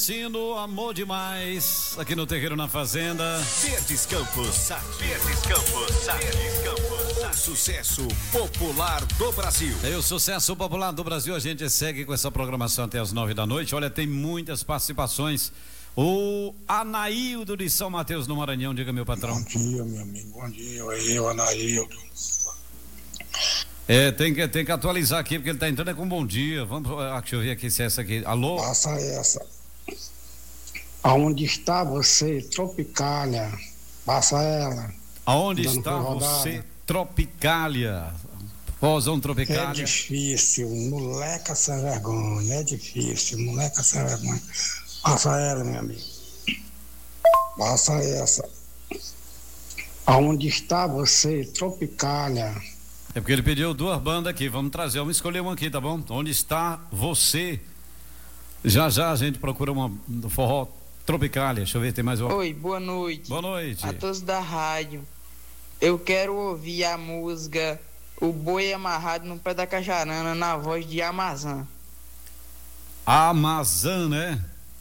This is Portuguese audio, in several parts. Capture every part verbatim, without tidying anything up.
Sino, amor demais, aqui no Terreiro na Fazenda. Verdes Campos, Sat. Verdes Campos, Sat. Verdes Campos, Sat. O sucesso popular do Brasil. É o sucesso popular do Brasil, a gente segue com essa programação até as nove da noite. Olha, tem muitas participações. O Anaildo de São Mateus no Maranhão, diga, meu patrão. Bom dia, meu amigo, bom dia, eu, Anaildo. É, tem que, tem que atualizar aqui, porque ele tá entrando é com bom dia. Vamos, ah, deixa eu ver aqui se é essa aqui. Alô? Passa essa. Aonde está você, Tropicália? Passa ela. Aonde está você, Tropicália? Posão Tropicália. É difícil, moleca sem vergonha, é difícil, moleca sem vergonha. Passa ela, meu amigo. Passa essa. Aonde está você, Tropicália? É porque ele pediu duas bandas aqui, vamos trazer, vamos escolher uma aqui, tá bom? Onde está você? Já já a gente procura uma do forró Tropicália. Deixa eu ver, tem mais uma. Oi, boa noite. Boa noite. A todos da rádio. Eu quero ouvir a música O Boi Amarrado no Pé da Cajarana, na voz de Amazã. Amazã, né?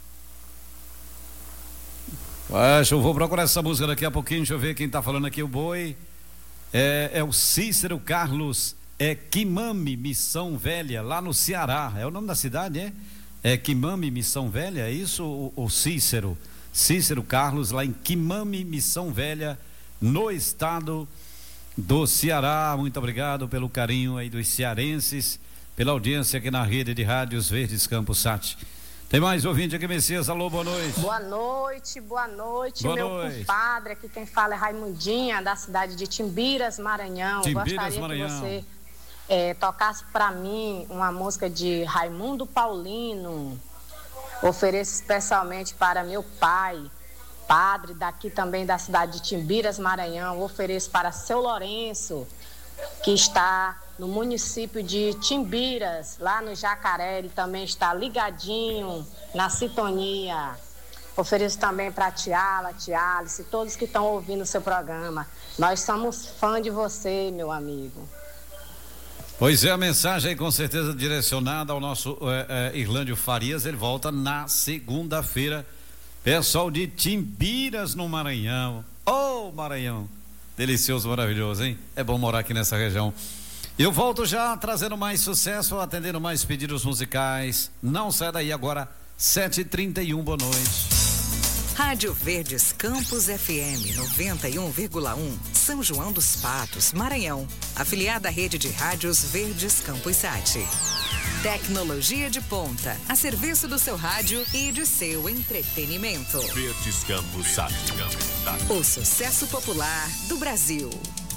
Acho, eu vou procurar essa música daqui a pouquinho. Deixa eu ver quem tá falando aqui. O boi é, é o Cícero Carlos, é Quimame, Missão Velha, lá no Ceará. É o nome da cidade, é? É Quimame, Missão Velha, é isso? O, o Cícero, Cícero Carlos, lá em Quimame, Missão Velha, no estado do Ceará. Muito obrigado pelo carinho aí dos cearenses, pela audiência aqui na rede de rádios Verdes Campos Sat. Tem mais ouvinte aqui, Messias. Alô, boa noite. Boa noite, boa noite, boa meu noite. compadre. Aqui quem fala é Raimundinha, da cidade de Timbiras, Maranhão. Timbiras, Gostaria Maranhão. que você É, tocasse para mim uma música de Raimundo Paulino. Ofereço especialmente para meu pai, padre daqui também da cidade de Timbiras, Maranhão. Ofereço para seu Lourenço, que está no município de Timbiras, lá no Jacaré. Ele também está ligadinho na sintonia. Ofereço também para a Tiala, Tialice, todos que estão ouvindo o seu programa. Nós somos fã de você, meu amigo. Pois é, a mensagem aí com certeza direcionada ao nosso é, é, Irlândio Farias. Ele volta na segunda-feira. Pessoal de Timbiras no Maranhão. Ô, oh, Maranhão, delicioso, maravilhoso, hein? É bom morar aqui nessa região. Eu volto já trazendo mais sucesso, atendendo mais pedidos musicais. Não sai daí agora, sete e trinta e um, boa noite. Rádio Verdes Campos F M noventa e um vírgula um, São João dos Patos, Maranhão. Afiliada à rede de rádios Verdes Campos Sat. Tecnologia de ponta, a serviço do seu rádio e de seu entretenimento. Verdes Campos Sat. O sucesso popular do Brasil.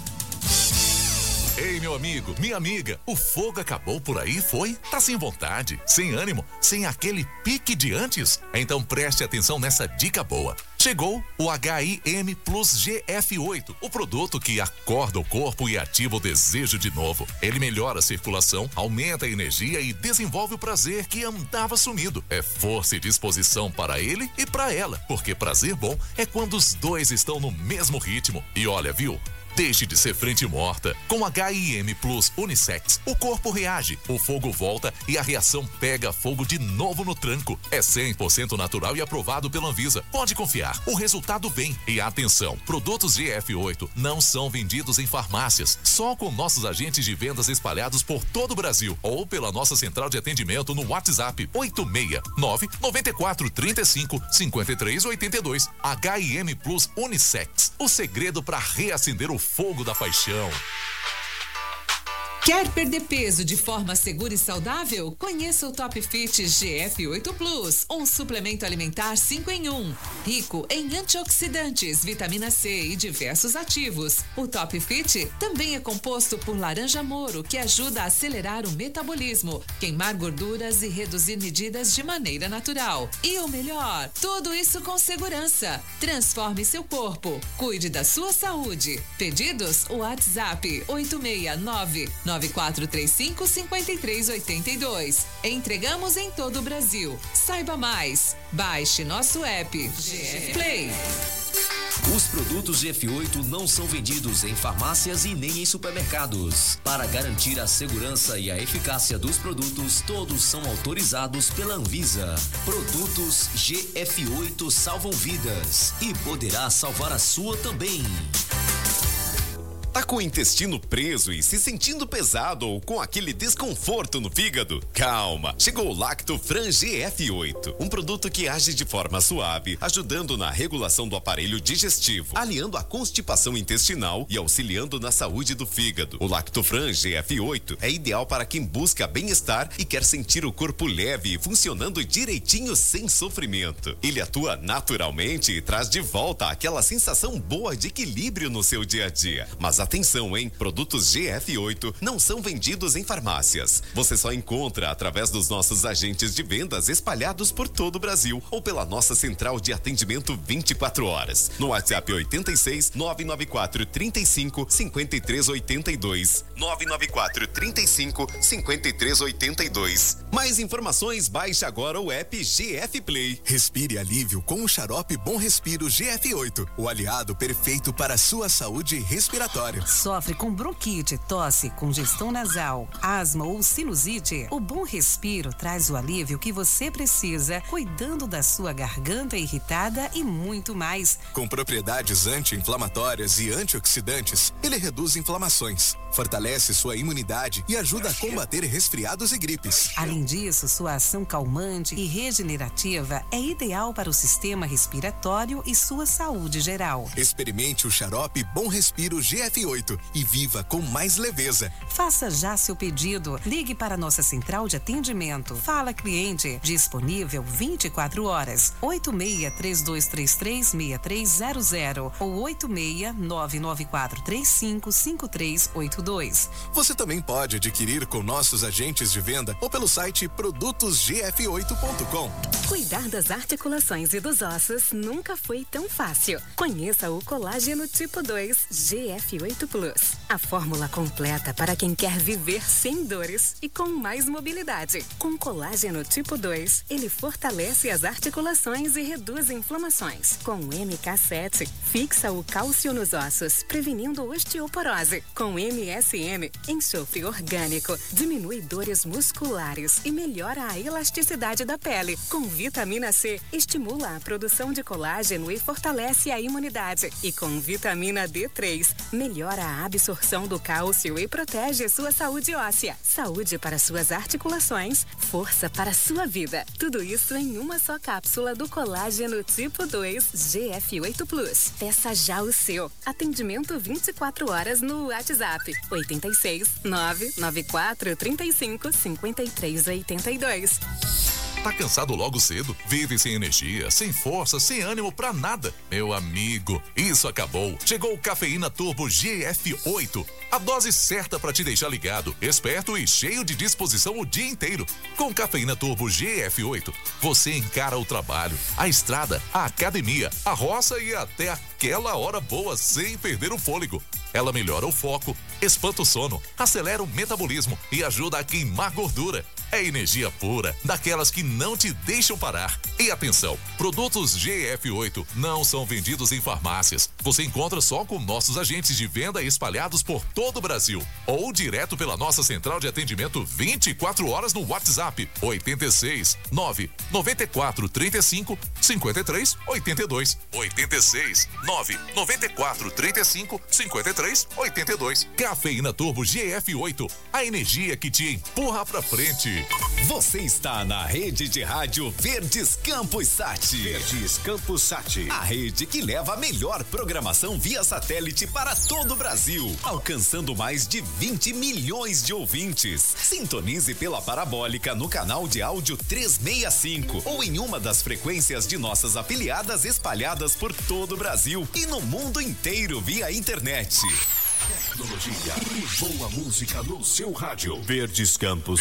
Ei, meu amigo, minha amiga, o fogo acabou por aí, foi? Tá sem vontade, sem ânimo, sem aquele pique de antes? Então preste atenção nessa dica boa. Chegou o H I M Plus G F oito, o produto que acorda o corpo e ativa o desejo de novo. Ele melhora a circulação, aumenta a energia e desenvolve o prazer que andava sumido. É força e disposição para ele e para ela, porque prazer bom é quando os dois estão no mesmo ritmo. E olha, viu? Deixe de ser frente morta. Com H I M Plus Unissex, o corpo reage, o fogo volta e a reação pega fogo de novo no tranco. É cem por cento natural e aprovado pela Anvisa. Pode confiar, o resultado vem. E atenção, produtos G F oito não são vendidos em farmácias, só com nossos agentes de vendas espalhados por todo o Brasil ou pela nossa central de atendimento no WhatsApp oito seis nove nove quatro três cinco cinco três oito dois. H I M Plus Unissex, o segredo para reacender o fogo da paixão. Quer perder peso de forma segura e saudável? Conheça o Top Fit G F oito Plus, um suplemento alimentar cinco em um, rico em antioxidantes, vitamina C e diversos ativos. O Top Fit também é composto por laranja moro, que ajuda a acelerar o metabolismo, queimar gorduras e reduzir medidas de maneira natural. E o melhor, tudo isso com segurança. Transforme seu corpo, cuide da sua saúde. Pedidos? WhatsApp oito seis nove nove quatro três cinco cinco três oito dois. Entregamos em todo o Brasil. Saiba mais. Baixe nosso app G F Play. Os produtos G F oito não são vendidos em farmácias e nem em supermercados. Para garantir a segurança e a eficácia dos produtos, todos são autorizados pela Anvisa. Produtos G F oito salvam vidas e poderá salvar a sua também. Tá com o intestino preso e se sentindo pesado ou com aquele desconforto no fígado? Calma, chegou o Lactofran G F oito, um produto que age de forma suave, ajudando na regulação do aparelho digestivo, aliando a constipação intestinal e auxiliando na saúde do fígado. O Lactofran G F oito é ideal para quem busca bem-estar e quer sentir o corpo leve e funcionando direitinho sem sofrimento. Ele atua naturalmente e traz de volta aquela sensação boa de equilíbrio no seu dia a dia. Mas atenção, hein? Produtos G F oito não são vendidos em farmácias. Você só encontra através dos nossos agentes de vendas espalhados por todo o Brasil ou pela nossa central de atendimento vinte e quatro horas. No WhatsApp oitenta e seis, nove nove quatro, trinta e cinco, cinquenta e três oitenta e dois. nove nove quatro, trinta e cinco, cinquenta e três oitenta e dois. Mais informações, baixe agora o app G F Play. Respire alívio com o xarope Bom Respiro G F oito, o aliado perfeito para a sua saúde respiratória. Sofre com bronquite, tosse, congestão nasal, asma ou sinusite? O Bom Respiro traz o alívio que você precisa, cuidando da sua garganta irritada e muito mais. Com propriedades anti-inflamatórias e antioxidantes, ele reduz inflamações, fortalece sua imunidade e ajuda a combater resfriados e gripes. Além disso, sua ação calmante e regenerativa é ideal para o sistema respiratório e sua saúde geral. Experimente o xarope Bom Respiro G F oito e viva com mais leveza. Faça já seu pedido. Ligue para nossa central de atendimento. Fala Cliente, disponível vinte e quatro horas. oito seis, três dois três três, seis três zero zero ou oito seis, nove nove quatro três cinco, cinco três oito dois. Você também pode adquirir com nossos agentes de venda ou pelo site produtos g f oito ponto com. Cuidar das articulações e dos ossos nunca foi tão fácil. Conheça o colágeno tipo dois G F oito Plus. A fórmula completa para quem quer viver sem dores e com mais mobilidade. Com colágeno tipo dois, ele fortalece as articulações e reduz inflamações. Com M K sete, fixa o cálcio nos ossos, prevenindo osteoporose. Com M S M, enxofre orgânico, diminui dores musculares e melhora a elasticidade da pele. Com vitamina C, estimula a produção de colágeno e fortalece a imunidade. E com vitamina D três, melhora a absorção do cálcio e protege sua saúde óssea. Saúde para suas articulações, força para sua vida. Tudo isso em uma só cápsula do colágeno tipo dois G F oito Plus. Peça já o seu. Atendimento vinte e quatro horas no WhatsApp oitenta e seis, nove nove quatro, trinta e cinco, cinquenta e três oitenta e dois. Tá cansado logo cedo? Vive sem energia, sem força, sem ânimo pra nada? Meu amigo, isso acabou. Chegou o Cafeína Turbo G F oito. A dose certa pra te deixar ligado, esperto e cheio de disposição o dia inteiro. Com Cafeína Turbo G F oito, você encara o trabalho, a estrada, a academia, a roça e até aquela hora boa sem perder o fôlego. Ela melhora o foco, espanta o sono, acelera o metabolismo e ajuda a queimar gordura. É energia pura, daquelas que não te deixam parar. E atenção, produtos G F oito não são vendidos em farmácias. Você encontra só com nossos agentes de venda espalhados por todo o Brasil. Ou direto pela nossa central de atendimento vinte e quatro horas no WhatsApp oitenta e seis, nove nove quatro, trinta e cinco, cinquenta e três oitenta e dois. oitenta e seis, nove nove quatro, trinta e cinco, cinquenta e três oitenta e dois. Cafeína Turbo G F oito, a energia que te empurra pra frente. Você está na rede de rádio Verdes Campos Sat. Verdes Campos Sat. A rede que leva a melhor programação via satélite para todo o Brasil, alcançando mais de vinte milhões de ouvintes. Sintonize pela parabólica no canal de áudio trezentos e sessenta e cinco ou em uma das frequências de nossas afiliadas espalhadas por todo o Brasil e no mundo inteiro via internet. Tecnologia e boa música no seu rádio. Verdes Campos